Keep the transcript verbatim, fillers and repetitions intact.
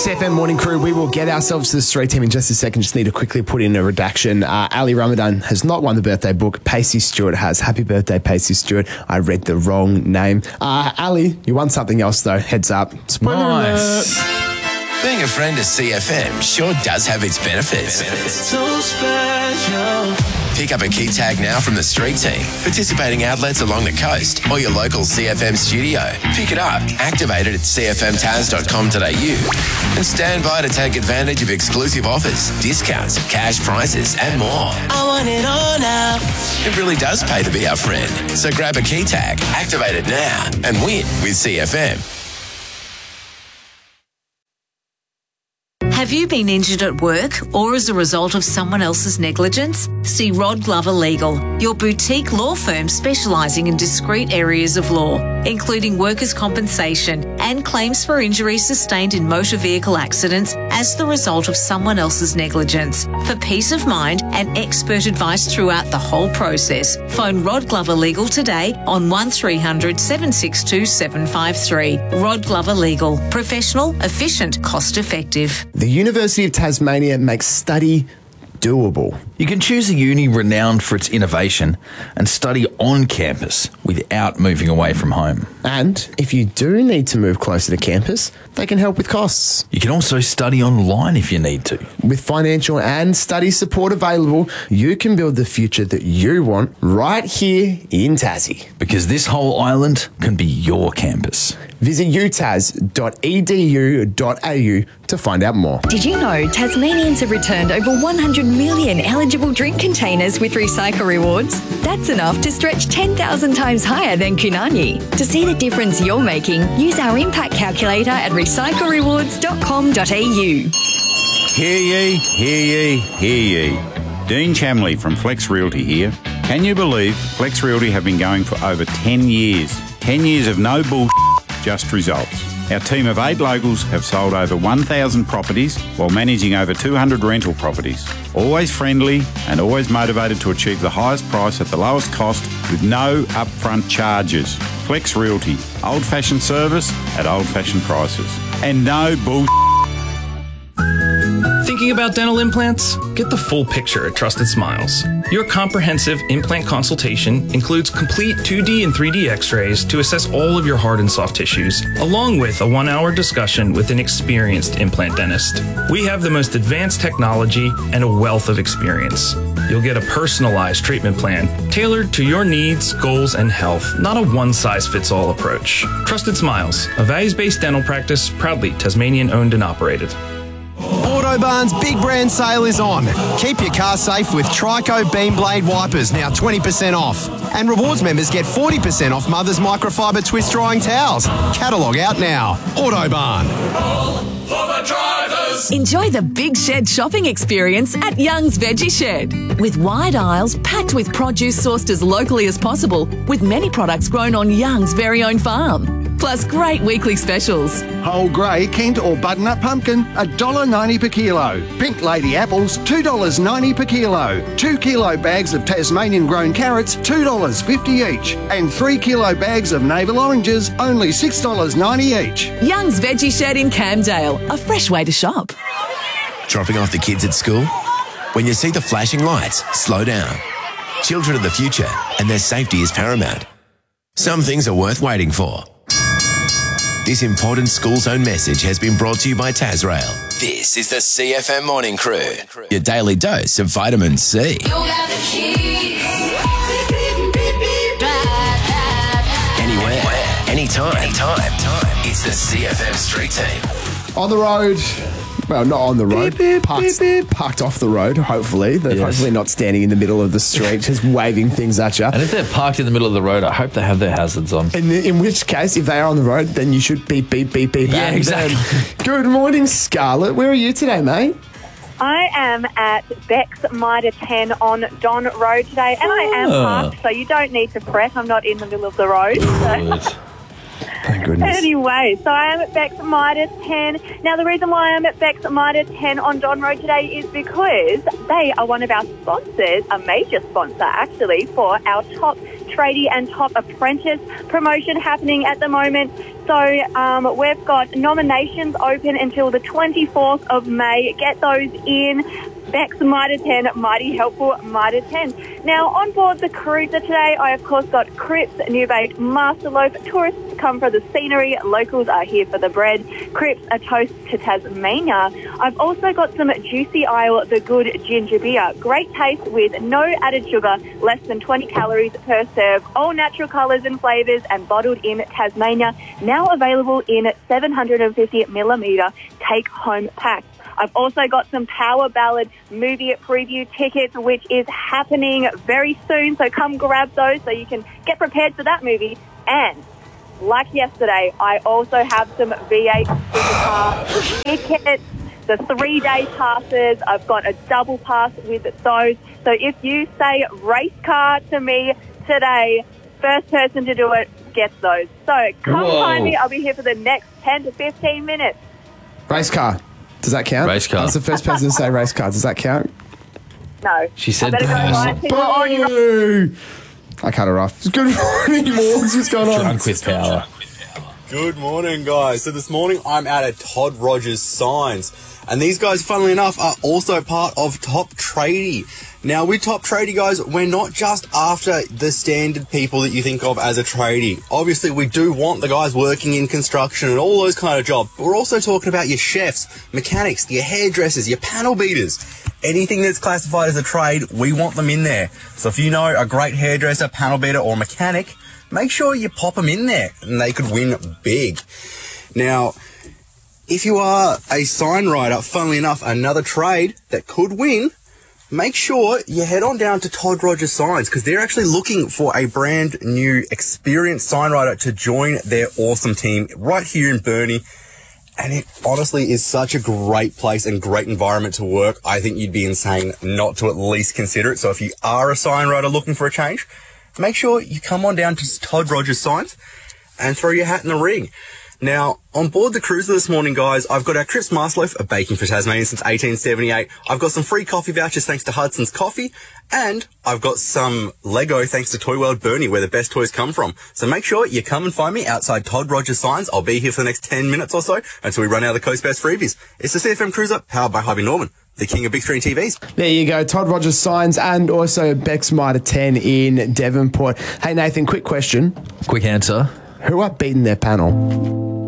C F M Morning Crew, we will get ourselves to the street team in just a second. Just need to quickly put in a redaction. Uh, Ali Ramadan has not won the birthday book. Pacey Stewart has. Happy birthday, Pacey Stewart. I read the wrong name. Uh, Ali, you won something else though. Heads up. Spoiler Nice. alert. Being a friend of C F M sure does have its benefits. So special. Pick up a key tag now from the street team, participating outlets along the coast or your local C F M studio. Pick it up, activate it at c f m taz dot com dot a u and stand by to take advantage of exclusive offers, discounts, cash prizes and more. I want it all now. It really does pay to be our friend. So grab a key tag, activate it now and win with C F M. Have you been injured at work or as a result of someone else's negligence? See Rod Glover Legal, your boutique law firm specialising in discrete areas of law, including workers' compensation and claims for injuries sustained in motor vehicle accidents as the result of someone else's negligence. For peace of mind and expert advice throughout the whole process, phone Rod Glover Legal today on one three hundred, seven six two, seven five three. Rod Glover Legal. Professional, efficient, cost effective. The University of Tasmania makes study doable. You can choose a uni renowned for its innovation and study on campus without moving away from home. And if you do need to move closer to campus, they can help with costs. You can also study online if you need to. With financial and study support available, you can build the future that you want right here in Tassie. Because this whole island can be your campus. Visit u tas dot e d u dot a u to find out more. Did you know Tasmanians have returned over one hundred million eligible drink containers with Recycle Rewards? That's enough to stretch ten thousand times higher than Kunani. To see the difference you're making, use our impact calculator at recycle rewards dot com dot a u. Hear ye, hear ye, hear ye. Dean Chamley from Flex Realty here. Can you believe Flex Realty have been going for over ten years? ten years of no bullshit, just results. Our team of eight locals have sold over one thousand properties while managing over two hundred rental properties. Always friendly and always motivated to achieve the highest price at the lowest cost with no upfront charges. Flex Realty, old-fashioned service at old-fashioned prices. And no bullshit. Thinking about dental implants? Get the full picture at Trusted Smiles. Your comprehensive implant consultation includes complete two D and three D x-rays to assess all of your hard and soft tissues, along with a one-hour discussion with an experienced implant dentist. We have the most advanced technology and a wealth of experience. You'll get a personalized treatment plan tailored to your needs, goals, and health, not a one-size-fits-all approach. Trusted Smiles, a values-based dental practice proudly Tasmanian-owned and operated. Autobarn's big brand sale is on. Keep your car safe with Trico Beam Blade wipers, now twenty percent off. And rewards members get forty percent off Mother's microfiber twist drying towels. Catalogue out now. Autobarn. For the drivers. Enjoy the Big Shed shopping experience at Young's Veggie Shed. With wide aisles packed with produce sourced as locally as possible, with many products grown on Young's very own farm. Plus great weekly specials. Whole grey Kent or butternut pumpkin, one dollar ninety per kilo. Pink lady apples, two dollars ninety per kilo. Two kilo bags of Tasmanian grown carrots, two dollars fifty each. And three kilo bags of navel oranges, only six dollars ninety each. Young's Veggie Shed in Camdale, a fresh way to shop. Dropping off the kids at school? When you see the flashing lights, slow down. Children are the future and their safety is paramount. Some things are worth waiting for. This important school zone message has been brought to you by Tasrail. This is the C F M Morning Crew, your daily dose of vitamin C. Anywhere, anytime, anytime. It's the C F M Street Team. On the road. Well, not on the road. Beep, beep, parked, beep, beep. parked off the road, hopefully. They're Yes. hopefully not standing in the middle of the street, just waving things at you. And if they're parked in the middle of the road, I hope they have their hazards on. In, in which case, if they are on the road, then you should beep, beep, beep, beep. Yeah, at exactly. them. Good morning, Scarlett. Where are you today, mate? I am at Beck's Mitre ten on Don Road today, and I am Oh. parked, so you don't need to fret. I'm not in the middle of the road. So. Good. Thank goodness. Anyway, so I am at Beck's Mitre ten. Now, the reason why I'm at Beck's Mitre ten on Don Road today is because they are one of our sponsors, a major sponsor, actually, for our top tradie and top apprentice promotion happening at the moment. So um, we've got nominations open until the twenty-fourth of May. Get those in. Bex Mitre ten, Mighty Helpful Mitre ten. Now, on board the cruiser today, I, of course, got Cripps, New Bait, Masterloaf. Tourists come for the scenery. Locals are here for the bread. Cripps, a toast to Tasmania. I've also got some Juicy Isle, the good ginger beer. Great taste with no added sugar, less than twenty calories per serve. All natural colours and flavours and bottled in Tasmania. Now available in seven hundred fifty millimetre take-home packs. I've also got some Power Ballad movie preview tickets, which is happening very soon. So come grab those so you can get prepared for that movie. And like yesterday, I also have some V eight Supercar tickets, the three-day passes. I've got a double pass with those. So if you say race car to me today, first person to do it gets those. So come Whoa. find me. I'll be here for the next ten to fifteen minutes. Race car. Does that count? Race car. That's the first person to say race car. Does that count? No. She said I better go pass. right. People are already right. Boo! I cut her off. Good morning, Morgs. What's going on? Drunk with power. Good morning, guys. So this morning I'm out at Todd Rogers Signs. And these guys, funnily enough, are also part of Top Tradie. Now, with Top Tradie, guys, we're not just after the standard people that you think of as a tradie. Obviously, we do want the guys working in construction and all those kind of jobs. But we're also talking about your chefs, mechanics, your hairdressers, your panel beaters. Anything that's classified as a trade, we want them in there. So if you know a great hairdresser, panel beater, or mechanic, make sure you pop them in there and they could win big. Now, if you are a sign writer, funnily enough, another trade that could win, make sure you head on down to Todd Rogers Signs because they're actually looking for a brand new experienced sign writer to join their awesome team right here in Burnie. And it honestly is such a great place and great environment to work. I think you'd be insane not to at least consider it. So if you are a sign writer looking for a change, make sure you come on down to Todd Rogers Signs and throw your hat in the ring. Now, on board the cruiser this morning, guys, I've got our Cripps Masterloaf, a baking for Tasmania since eighteen seventy-eight. I've got some free coffee vouchers thanks to Hudson's Coffee. And I've got some Lego thanks to Toy World Burnie, where the best toys come from. So make sure you come and find me outside Todd Rogers Signs. I'll be here for the next ten minutes or so until we run out of the Coast Best freebies. It's the C F M Cruiser, powered by Harvey Norman, the king of big screen T Vs. There you go. Todd Rogers Signs and also Bex Mitre ten in Devonport. Hey, Nathan, quick question. Quick answer. Who are beating their panel?